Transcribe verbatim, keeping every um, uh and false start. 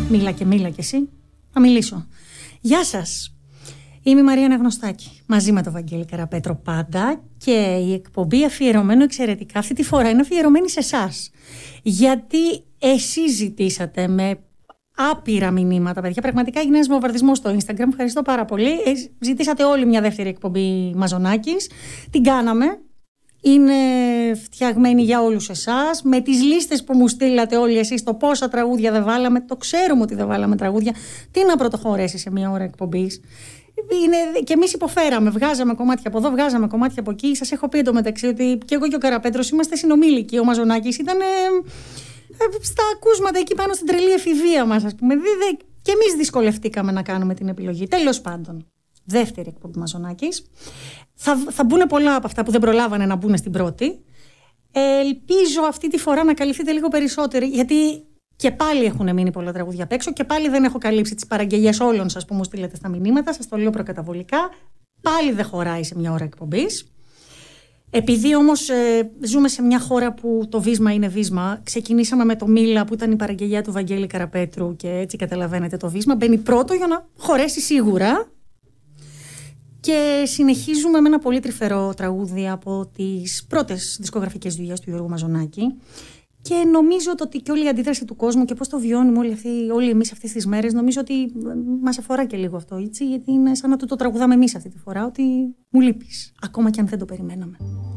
Μίλα και μίλα κι εσύ. Θα μιλήσω. Γεια σας. Είμαι η Μαρία Αναγνωστάκη. Μαζί με τον Βαγγέλη Καραπέτρο πάντα. Και η εκπομπή αφιερωμένο εξαιρετικά αυτή τη φορά είναι αφιερωμένη σε εσάς. Γιατί εσείς ζητήσατε με άπειρα μηνύματα, παιδιά. Πραγματικά έγινε ένας βομβαρδισμός στο Instagram. Ευχαριστώ πάρα πολύ. Ζητήσατε όλη μια δεύτερη εκπομπή Μαζονάκης. Την κάναμε. Είναι φτιαγμένη για όλους εσάς. Με τις λίστες που μου στείλατε όλοι εσείς, το πόσα τραγούδια δεν βάλαμε. Το ξέρουμε ότι δεν βάλαμε τραγούδια. Τι να πρωτοχωρέσει σε μια ώρα εκπομπής. Είναι, και εμείς υποφέραμε. Βγάζαμε κομμάτια από εδώ, βγάζαμε κομμάτια από εκεί. Σας έχω πει εντωμεταξύ ότι και εγώ και ο Καραπέτρος είμαστε συνομήλικοι. Ο Μαζονάκης ήταν ε, ε, στα ακούσματα εκεί πάνω στην τρελή εφηβεία μας, ας πούμε. Και εμείς δυσκολευτήκαμε να κάνουμε την επιλογή. Τέλος πάντων. Δεύτερη εκπομπή Μαζονάκης. Θα, θα μπουν πολλά από αυτά που δεν προλάβανε να μπουν στην πρώτη. Ε, ελπίζω αυτή τη φορά να καλυφθείτε λίγο περισσότερο, γιατί και πάλι έχουν μείνει πολλά τραγούδια απ' έξω και πάλι δεν έχω καλύψει τις παραγγελίες όλων σας που μου στείλετε στα μηνύματα. Σας το λέω προκαταβολικά. Πάλι δεν χωράει σε μια ώρα εκπομπής. Επειδή όμως ε, ζούμε σε μια χώρα που το βίσμα είναι βίσμα, ξεκινήσαμε με το Μίλα που ήταν η παραγγελία του Βαγγέλη Καραπέτρου και έτσι καταλαβαίνετε το βίσμα. Μπαίνει πρώτο για να χωρέσει σίγουρα. Και συνεχίζουμε με ένα πολύ τρυφερό τραγούδι από τις πρώτες δισκογραφικές δουλειές του Γιώργου Μαζονάκη. Και νομίζω ότι και όλη η αντίδραση του κόσμου και πώς το βιώνουμε όλοι, αυτοί, όλοι εμείς αυτές τις μέρες, νομίζω ότι μας αφορά και λίγο αυτό, έτσι, γιατί είναι σαν να το, το τραγουδάμε εμείς αυτή τη φορά, ότι μου λείπεις, ακόμα και αν δεν το περιμέναμε.